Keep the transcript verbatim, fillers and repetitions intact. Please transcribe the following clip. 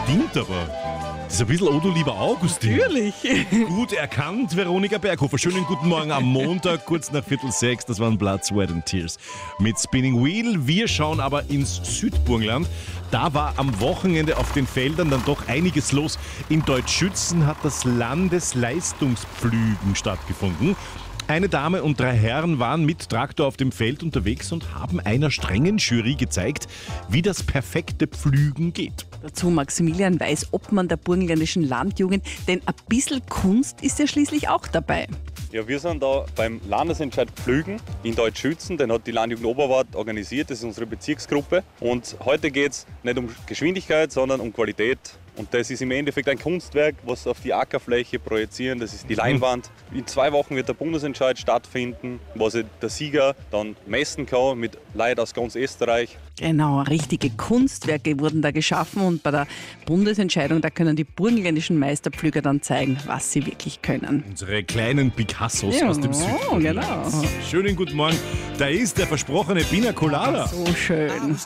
stimmt aber. Das ist ein bisschen Odo lieber Augustin. Natürlich. Gut erkannt, Veronika Berghofer. Schönen guten Morgen am Montag, kurz nach Viertel sechs. Das waren Blood, Sweat and Tears mit Spinning Wheel. Wir schauen aber ins Südburgenland. Da war am Wochenende auf den Feldern dann doch einiges los. In Deutschschützen hat das Landesleistungspflügen stattgefunden. Eine Dame und drei Herren waren mit Traktor auf dem Feld unterwegs und haben einer strengen Jury gezeigt, wie das perfekte Pflügen geht. Dazu Maximilian Weiß, Obmann der burgenländischen Landjugend, denn ein bisschen Kunst ist ja schließlich auch dabei. Ja, wir sind da beim Landesentscheid Pflügen in Deutschschützen, den hat die Landjugend Oberwart organisiert, das ist unsere Bezirksgruppe. Und heute geht es nicht um Geschwindigkeit, sondern um Qualität. Und das ist im Endeffekt ein Kunstwerk, was auf die Ackerfläche projizieren, das ist die Leinwand. In zwei Wochen wird der Bundesentscheid stattfinden, wo sich der Sieger dann messen kann mit Leuten aus ganz Österreich. Genau, richtige Kunstwerke wurden da geschaffen und bei der Bundesentscheidung, da können die burgenländischen Meisterpflüger dann zeigen, was sie wirklich können. Unsere kleinen Picassos Ja, aus dem Südburgenland. genau. Schönen guten Morgen. Da ist der versprochene Pina Colada. So schön.